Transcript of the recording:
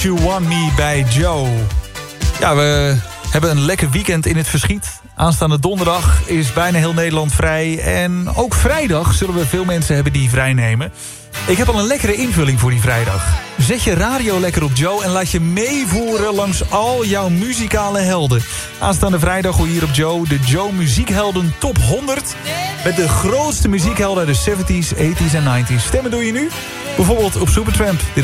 You Want Me bij Joe. Ja, we hebben een lekker weekend in het verschiet. Aanstaande donderdag is bijna heel Nederland vrij. En ook vrijdag zullen we veel mensen hebben die vrij nemen. Ik heb al een lekkere invulling voor die vrijdag. Zet je radio lekker op Joe en laat je meevoeren langs al jouw muzikale helden. Aanstaande vrijdag hoor je hier op Joe de Joe Muziekhelden Top 100. Met de grootste muziekhelden uit de 70s, 80s en 90s. Stemmen doe je nu? Bijvoorbeeld op Supertramp.